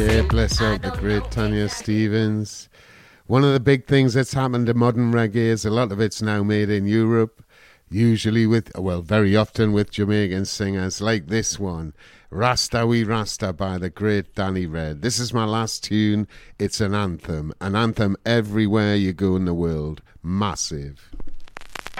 Yeah, bless her, the great Tanya Stevens. One of the big things that's happened to modern reggae is a lot of it's now made in Europe, usually with, well, very often with Jamaican singers like this one, Rasta We Rasta by the great Danny Red. This is my last tune. It's an anthem everywhere you go in the world. Massive.